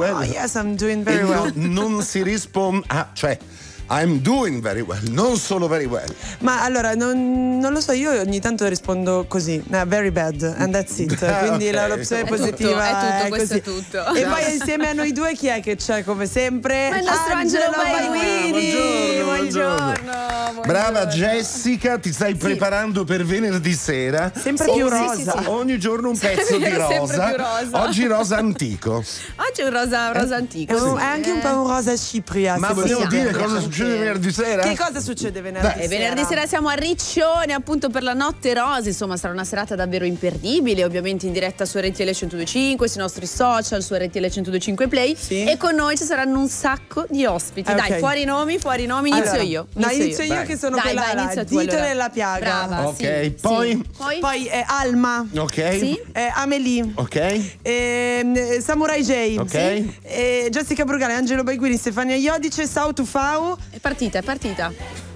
well? Oh, yes, I'm doing very well. Non si risponde, cioè I'm doing very well, non solo very well. Ma allora, non lo so, io ogni tanto rispondo così, very bad, and that's it. Quindi Okay. l'opzione È tutto, positiva è tutto, questo così. è tutto. E poi insieme a noi due chi è che c'è come sempre? Ma il nostro Angelo Baiguini. Buongiorno. Brava Jessica, ti stai preparando per venerdì sera. Sempre più rosa. sì. Ogni giorno un pezzo di Sempre rosa. più rosa. Oggi rosa antico. Oggi è un rosa antico. È anche un po' un rosa cipria. Ma se vogliamo possiamo. dire cosa succede venerdì sera? Che cosa succede venerdì E venerdì sera siamo a Riccione appunto per la Notte Rosa, insomma sarà una serata davvero imperdibile, ovviamente in diretta su RTL 102.5, sui nostri social, su RTL 102.5 Play, Sì. e con noi ci saranno un sacco di ospiti. Ok. Dai, fuori nomi, inizio io. No, inizio io Vai. che sono Dai, quella vai, là, inizia tu, dito allora. nella piaga. Brava, Ok, sì, poi? sì. Poi Alma, Ok. Sì. Amelie, Ok. Samurai J, Ok. Jessica Brugale, Angelo Baiguini, Stefania Iodice, Sau Tufau. È partita.